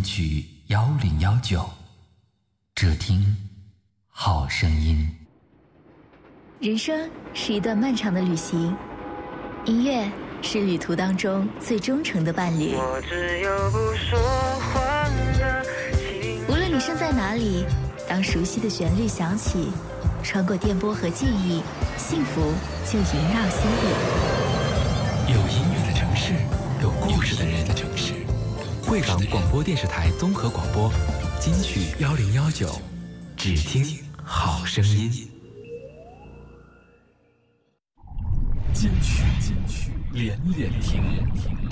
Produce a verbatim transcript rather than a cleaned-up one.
曲幺零幺九，只听好声音。 人生是一段漫长的旅行，音乐是旅途当中最忠诚的伴侣。 我只有不说谎的情。 无论你身在哪里，当熟悉的旋律响起，穿过电波和记忆，幸福就萦绕心底。 有音乐的城市，有故事的人的城市。贵港广播电视台综合广播，金曲幺零幺九，只听好声音。金曲金曲连连听，